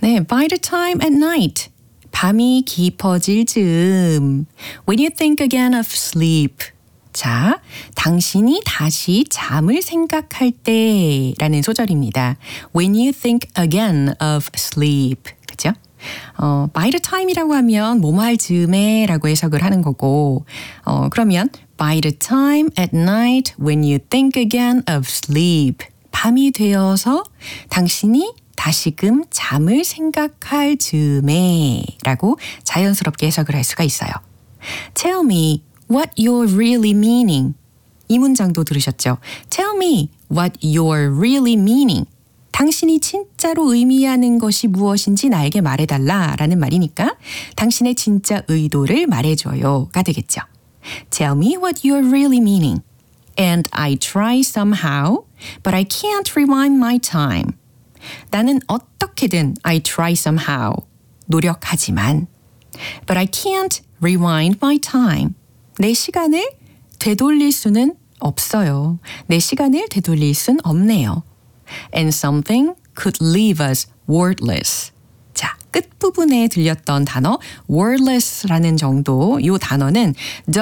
네, by the time at night. 밤이 깊어질 즈음. When you think again of sleep. 자, 당신이 다시 잠을 생각할 때라는 소절입니다. When you think again of sleep. 그죠? by the time이라고 하면 뭐뭐 할 즈음에 라고 해석을 하는 거고 그러면 by the time at night when you think again of sleep. 밤이 되어서 당신이 다시금 잠을 생각할 즈음에 라고 자연스럽게 해석을 할 수가 있어요. Tell me what you're really meaning. 이 문장도 들으셨죠? Tell me what you're really meaning. 당신이 진짜로 의미하는 것이 무엇인지 나에게 말해달라 라는 말이니까 당신의 진짜 의도를 말해줘요가 되겠죠. Tell me what you're really meaning. And I try somehow, but I can't rewind my time. 나는 어떻게든 I try somehow. 노력하지만 But I can't rewind my time. 내 시간을 되돌릴 수는 없어요. 내 시간을 되돌릴 순 없네요. And something could leave us wordless. 자, 끝부분에 들렸던 단어 wordless라는 정도, 이 단어는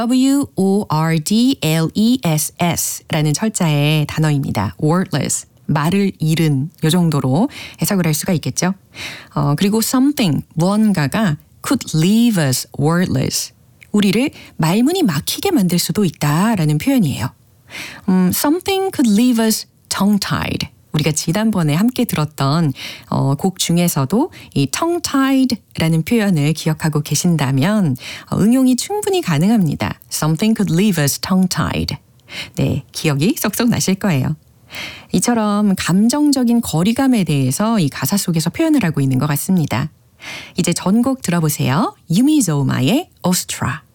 wordless라는 철자의 단어입니다. wordless. 말을 잃은 이 정도로 해석을 할 수가 있겠죠. 그리고 something, 무언가가 could leave us wordless. 우리를 말문이 막히게 만들 수도 있다라는 표현이에요. Something could leave us tongue-tied. 우리가 지난번에 함께 들었던 곡 중에서도 이 tongue-tied라는 표현을 기억하고 계신다면 응용이 충분히 가능합니다. Something could leave us tongue-tied. 네, 기억이 쏙쏙 나실 거예요. 이처럼 감정적인 거리감에 대해서 이 가사 속에서 표현을 하고 있는 것 같습니다. 이제 전곡 들어보세요. 유미조마의 Ostra.